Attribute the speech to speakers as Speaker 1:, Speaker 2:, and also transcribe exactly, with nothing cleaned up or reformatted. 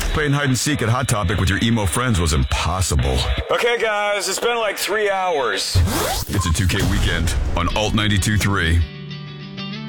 Speaker 1: Playing hide and seek at Hot Topic with your emo friends was impossible.
Speaker 2: Okay, guys, it's been like three hours.
Speaker 1: It's a two K weekend on Alt ninety-two point three.